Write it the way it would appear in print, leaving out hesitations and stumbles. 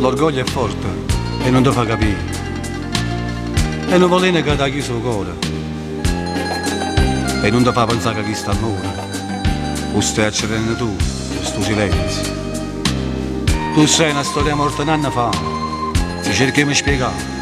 l'orgoglio è forte e non ti fa capire. E non vuole che ti chiuso il cuore. E non ti fa pensare che chi sta amore. O stai accendendo tu, questo silenzio. Tu sei una storia morta un anno fa. Se cerchiamo di spiegare